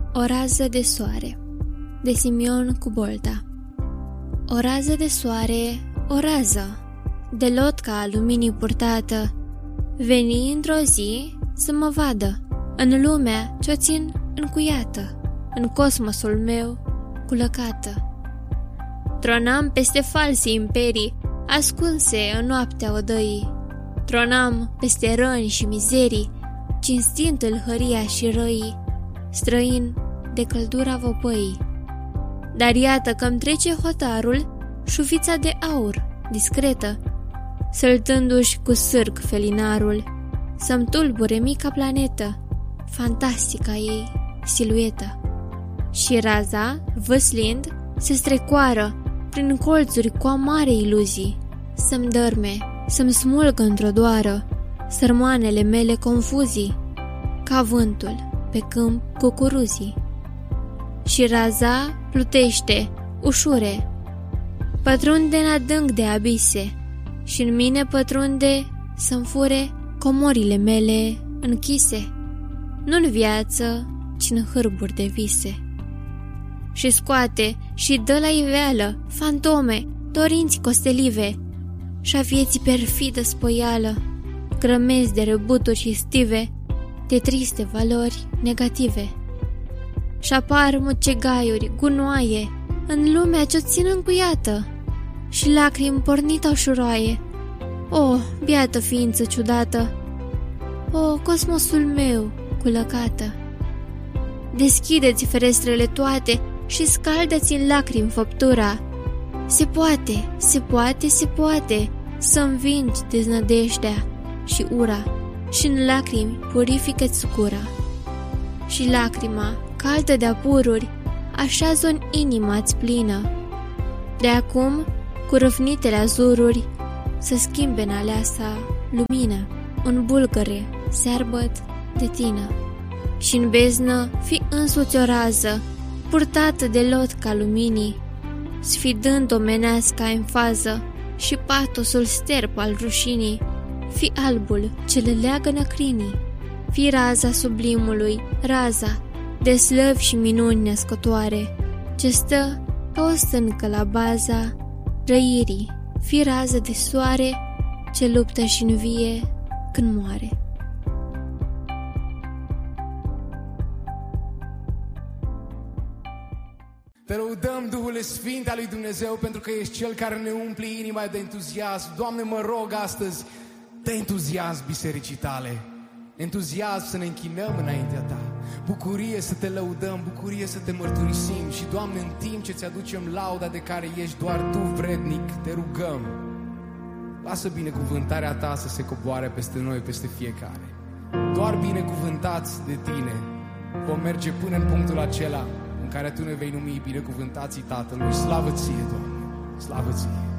O rază de soare, de Simion Cubolta. O rază de soare, o rază, de lotca a luminii purtată, veni într-o zi să mă vadă, în lumea ce-o țin încuiată, în cosmosul meu culăcată. Tronam peste false imperii, ascunse în noaptea odăii, tronam peste răni și mizerii, cinstind tâlhăria și răii, străin de căldura văpăii. Dar iată că-mi trece hotarul, șuvița de aur, discretă, săltându-și cu sârg felinarul, să-mi tulbure mica planetă, fantastica ei siluetă. Și raza, văslind, se strecoară prin colțuri cu amare iluzii, să-mi dărme, să-mi smulgă într-o doară sărmanoanele mele confuzii, ca vântul pe câmp cucuruzii. Și raza plutește, ușure, pătrunde în adânc de abise, și în mine pătrunde să-mi fure comorile mele închise, nu-n viață, ci în hârburi de vise. Și scoate și dă la iveală fantome, dorinți costelive, și-a vieții perfidă spoială, grămezi de răbuturi și stive, de triste valori negative. Și apar mucegaiuri, gunoaie, în lumea ce-o țin încuiată, și lacrimi pornit-o șuroaie. O, biată ființă ciudată! O, cosmosul meu culăcată! Deschide-ți ferestrele toate și scaldă-ți în lacrimi făptura. Se poate, se poate, se poate să învingi deznădejdea și ura, și în lacrimi purifică-ți gura. Și lacrima, caldă de apururi, așează-o în inima-ți plină. De acum, cu răvnitele azururi, să schimbe în aleasa lumină, în bulgăre searbăt de tine. Și în beznă fi însuți o rază, purtată de lotca luminii, sfidând omeneasca în fază și patosul sterp al rușinii. Fi albul ce le leagă crinii, fi raza sublimului, raza de slăvi și minuni născătoare, ce stă ca o stâncă la baza răirii, fi rază de soare ce luptă și învie când moare. Te lăudăm, Duhule Sfânt al lui Dumnezeu, pentru că ești Cel care ne umple inima de entuziasm. Doamne, mă rog astăzi, dă entuziasm bisericii Tale, entuziasm să ne închinăm înaintea Ta, bucurie să Te lăudăm, bucurie să Te mărturisim. Și, Doamne, în timp ce Ți aducem lauda de care ești doar Tu vrednic, Te rugăm, lasă binecuvântarea Ta să se coboare peste noi, peste fiecare. Doar binecuvântați de Tine vom merge până în punctul acela în care Tu ne vei numi binecuvântații Tatălui. Slavă Ție, Doamne, slavă Ție!